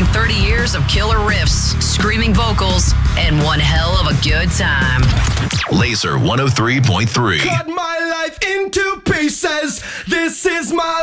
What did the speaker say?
celebrating 30 years of killer riffs, screaming vocals, and one hell of a good time. Laser 103.3. Cut my life into pieces. This is my